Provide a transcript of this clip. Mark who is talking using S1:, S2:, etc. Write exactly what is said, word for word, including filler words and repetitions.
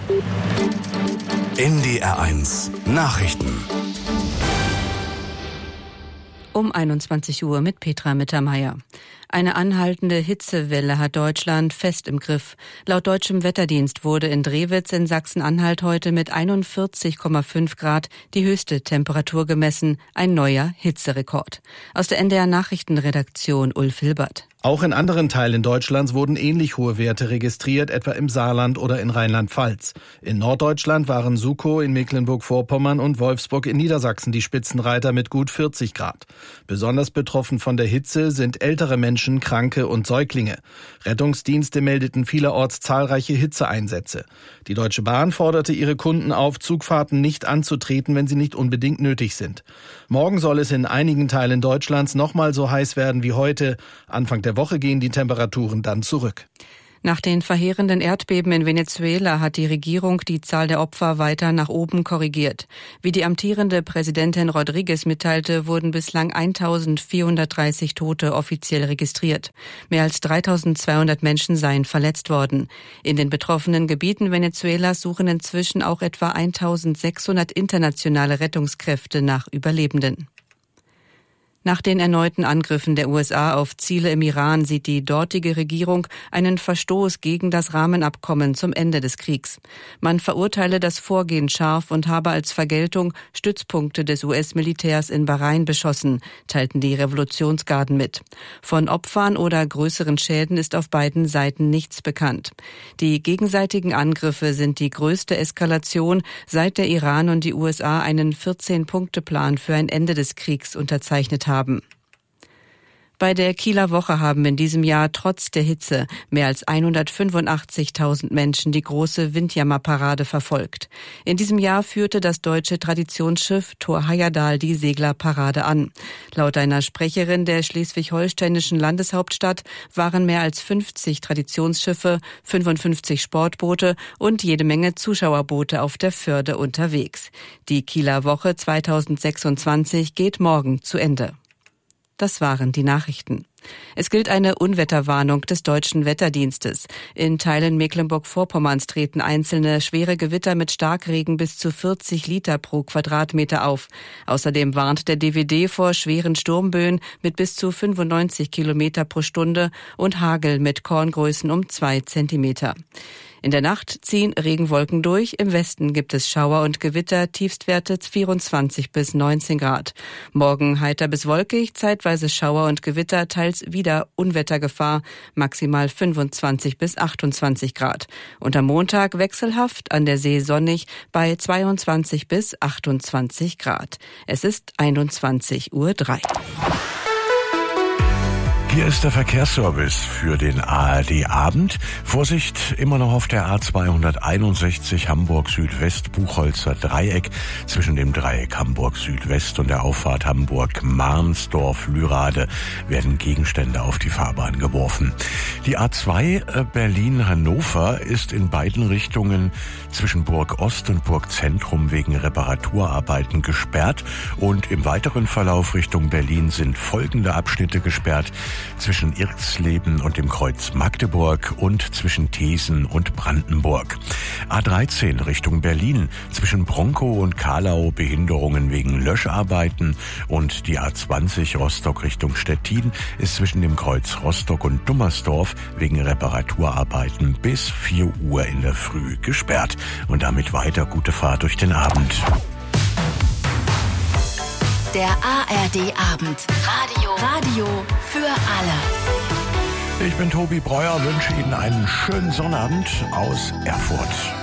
S1: N D R eins Nachrichten.
S2: Um einundzwanzig Uhr mit Petra Mittermeier. Eine anhaltende Hitzewelle hat Deutschland fest im Griff. Laut deutschem Wetterdienst wurde in Drewitz in Sachsen-Anhalt heute mit einundvierzig Komma fünf Grad die höchste Temperatur gemessen, ein neuer Hitzerekord. Aus der N D R Nachrichtenredaktion Ulf Hilbert.
S3: Auch in anderen Teilen Deutschlands wurden ähnlich hohe Werte registriert, etwa im Saarland oder in Rheinland-Pfalz. In Norddeutschland waren Sukow in Mecklenburg-Vorpommern und Wolfsburg in Niedersachsen die Spitzenreiter mit gut vierzig Grad. Besonders betroffen von der Hitze sind ältere Menschen, Kranke und Säuglinge. Rettungsdienste meldeten vielerorts zahlreiche Hitzeeinsätze. Die Deutsche Bahn forderte ihre Kunden auf, Zugfahrten nicht anzutreten, wenn sie nicht unbedingt nötig sind. Morgen soll es in einigen Teilen Deutschlands nochmal so heiß werden wie heute. Anfang der Woche gehen die Temperaturen dann zurück.
S2: Nach den verheerenden Erdbeben in Venezuela hat die Regierung die Zahl der Opfer weiter nach oben korrigiert. Wie die amtierende Präsidentin Rodriguez mitteilte, wurden bislang eintausendvierhundertdreißig Tote offiziell registriert. Mehr als dreitausendzweihundert Menschen seien verletzt worden. In den betroffenen Gebieten Venezuelas suchen inzwischen auch etwa eintausendsechshundert internationale Rettungskräfte nach Überlebenden. Nach den erneuten Angriffen der U S A auf Ziele im Iran sieht die dortige Regierung einen Verstoß gegen das Rahmenabkommen zum Ende des Kriegs. Man verurteile das Vorgehen scharf und habe als Vergeltung Stützpunkte des U S-Militärs in Bahrain beschossen, teilten die Revolutionsgarden mit. Von Opfern oder größeren Schäden ist auf beiden Seiten nichts bekannt. Die gegenseitigen Angriffe sind die größte Eskalation, seit der Iran und die U S A einen vierzehn-Punkte-Plan für ein Ende des Kriegs unterzeichnet haben. Haben. Bei der Kieler Woche haben in diesem Jahr trotz der Hitze mehr als hundertfünfundachtzigtausend Menschen die große Windjammerparade verfolgt. In diesem Jahr führte das deutsche Traditionsschiff Thor Heyerdahl die Seglerparade an. Laut einer Sprecherin der schleswig-holsteinischen Landeshauptstadt waren mehr als fünfzig Traditionsschiffe, fünfundfünfzig Sportboote und jede Menge Zuschauerboote auf der Förde unterwegs. Die Kieler Woche zweitausendsechsundzwanzig geht morgen zu Ende. Das waren die Nachrichten. Es gilt eine Unwetterwarnung des deutschen Wetterdienstes. In Teilen Mecklenburg-Vorpommerns treten einzelne schwere Gewitter mit Starkregen bis zu vierzig Liter pro Quadratmeter auf. Außerdem warnt der D W D vor schweren Sturmböen mit bis zu fünfundneunzig Kilometer pro Stunde und Hagel mit Korngrößen um zwei Zentimeter. In der Nacht ziehen Regenwolken durch. Im Westen gibt es Schauer und Gewitter, Tiefstwerte vierundzwanzig bis neunzehn Grad. Morgen heiter bis wolkig, zeitweise Schauer und Gewitter, teils wieder Unwettergefahr, maximal fünfundzwanzig bis achtundzwanzig Grad. Und am Montag wechselhaft, an der See sonnig, bei zweiundzwanzig bis achtundzwanzig Grad. Es ist einundzwanzig Uhr drei.
S4: Hier ist der Verkehrsservice für den A R D-Abend. Vorsicht, immer noch auf der A zweihunderteinundsechzig Hamburg-Südwest, Buchholzer Dreieck. Zwischen dem Dreieck Hamburg-Südwest und der Auffahrt Hamburg-Marnsdorf-Lürade werden Gegenstände auf die Fahrbahn geworfen. Die A zwei Berlin-Hannover ist in beiden Richtungen zwischen Burg Ost und Burg Zentrum wegen Reparaturarbeiten gesperrt. Und im weiteren Verlauf Richtung Berlin sind folgende Abschnitte gesperrt: zwischen Irxleben und dem Kreuz Magdeburg und zwischen Thesen und Brandenburg. A dreizehn Richtung Berlin, zwischen Bronkow und Kahlau Behinderungen wegen Löscharbeiten, und die A zwanzig Rostock Richtung Stettin ist zwischen dem Kreuz Rostock und Dummersdorf wegen Reparaturarbeiten bis vier Uhr in der Früh gesperrt. Und damit weiter gute Fahrt durch den Abend.
S5: Der A R D-Abend. Radio. Radio für alle.
S4: Ich bin Tobi Breuer, wünsche Ihnen einen schönen Sonnabend aus Erfurt.